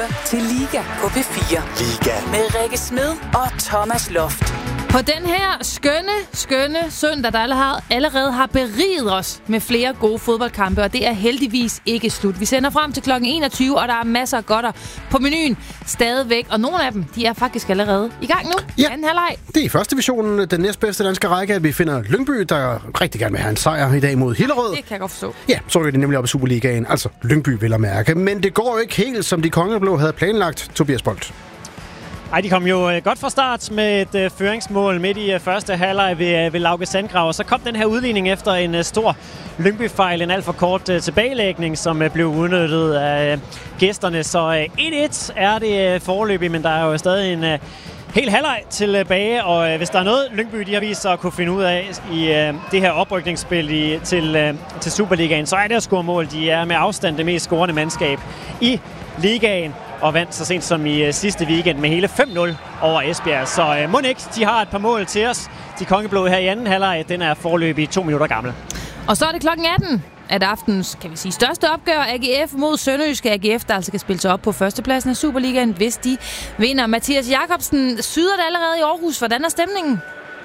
Til Liga på P4. Liga Med Rikke Smed og Thomas Loft. På den her skønne søndag, der allerede har beriget os med flere gode fodboldkampe, og det er heldigvis ikke slut. Vi sender frem til kl. 21, og der er masser af godter på menuen stadigvæk, og nogle af dem, de er faktisk allerede i gang nu. Ja, anden halvleg. det er i første divisionen, den næstbedste danske række, at vi finder Lyngby, der rigtig gerne vil have en sejr i dag mod Hillerød. Det kan jeg godt forstå. Ja, så er det nemlig op i Superligaen, altså Lyngby vil at mærke. Men det går jo ikke helt, som de kongeblå havde planlagt, Tobias Bolt. Ej, de kom jo godt fra start med et føringsmål midt i første halvleg ved Lauke Sandgrav, og så kom den her udligning efter en stor Lyngby-fejl, en alt for kort tilbagelægning, som blev udnyttet af gæsterne. Så 1-1 er det foreløbig, men der er jo stadig en hel halvleg tilbage, og hvis der er noget, Lyngby de har vist sig at kunne finde ud af i det her oprykningsspil til Superligaen, så er det at score mål. De er med afstand det mest scorende mandskab i ligaen, og vandt så sent som i sidste weekend med hele 5-0 over Esbjerg. Så mon ikke, de har et par mål til os. De kongeblå her i anden halvleg, den er foreløbig 2 minutter gammel. Og så er det klokken 18, at aftens, kan vi sige, største opgør, AGF mod Sønderjyske. AGF, der altså kan spille sig op på førstepladsen af Superligaen, hvis de vinder. Mathias Jakobsen, syder det allerede i Aarhus. Hvordan er stemningen?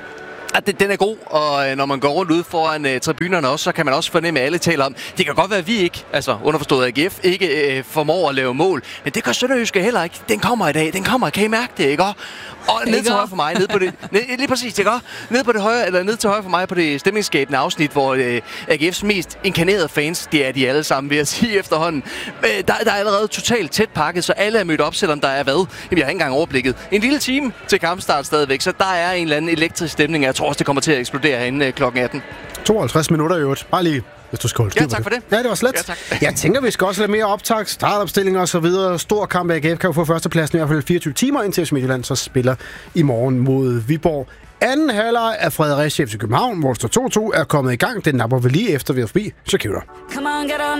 Den er god, og når man går rundt ude foran tribunerne også, så kan man også fornemme, at alle taler om, det kan godt være, at vi ikke, altså underforstået AGF, ikke formår at lave mål, men det gør Sønderjyske heller ikke. Den kommer i dag, den kommer, kan I mærke det, ikke? Og ned til højre for mig, ned på det, lige præcis, ikke? Ned på det højre, eller ned til højre for mig på det stemningsskabende afsnit, hvor AGF's mest inkarnerede fans, det er de alle sammen, vil jeg sige efterhånden. Der er allerede totalt tæt pakket, så alle er mødt op, selvom der er hvad? Jamen, jeg har ikke engang overblikket. En lille time til kampstart stadigvæk, så der er en eller anden elektrisk stemning. Jeg tror også, det kommer til at eksplodere herinde klokken 18. 52 minutter i øvrigt. Bare lige, hvis du skal holde styr på det. Ja, tak for det. Ja, det var slet. Ja, tak. Jeg tænker, vi skal også have mere optag, startopstillinger og så videre. Stor kamp af AGF kan jo få førstepladsen i hvert fald 24 timer, indtil Midtjylland så spiller i morgen mod Viborg. Anden halvleg af Fredericia FC København, hvor der står 2-2, er kommet i gang. Den napper vi lige efter ved forbi Shakira.